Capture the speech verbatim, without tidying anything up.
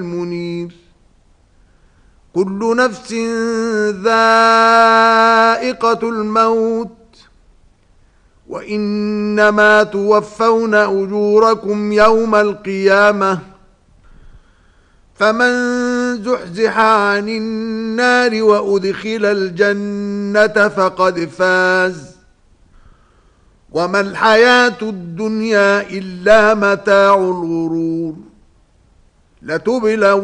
المنير كل نفس ذائقة الموت وإنما توفون أجوركم يوم القيامة فمن زحزح عن النار وأدخل الجنة فقد فاز وما الحياة الدنيا إلا متاع الغرور لتبلون